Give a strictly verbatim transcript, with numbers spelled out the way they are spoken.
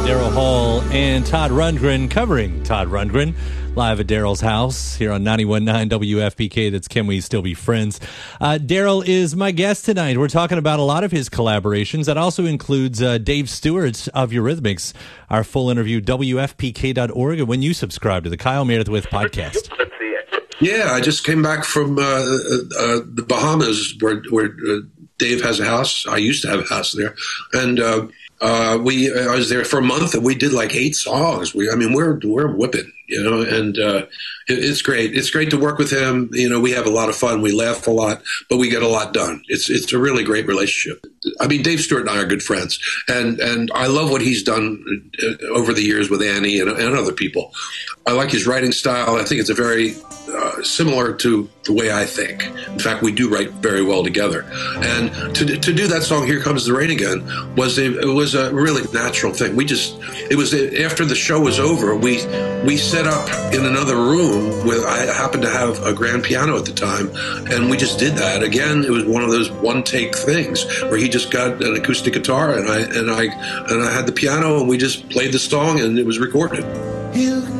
Daryl Hall and Todd Rundgren covering Todd Rundgren live at Daryl's house here on ninety-one point nine W F P K. That's Can We Still Be Friends? Uh, Daryl is my guest tonight. We're talking about a lot of his collaborations. That also includes uh, Dave Stewart of Eurythmics. Our full interview, W F P K dot org, and when you subscribe to the Kyle Meredith podcast. Yeah, I just came back from uh, uh, the Bahamas where, where uh, Dave has a house. I used to have a house there. And uh, uh, we I was there for a month, and we did like eight songs. We, I mean, we're we're whipping, you know, and uh, it, it's great. It's great to work with him. You know, we have a lot of fun. We laugh a lot, but we get a lot done. It's it's a really great relationship. I mean, Dave Stewart and I are good friends, and and I love what he's done over the years with Annie and, and other people. I like his writing style. I think it's a very uh, similar to the way I think. In fact, we do write very well together. And to to do that song, "Here Comes the Rain Again," was a, it was a really natural thing. We just it was after the show was over, we we set up in another room where I happened to have a grand piano at the time, and we just did that. Again, it was one of those one take things where he just got an acoustic guitar and I and I and I had the piano, and we just played the song, and it was recorded.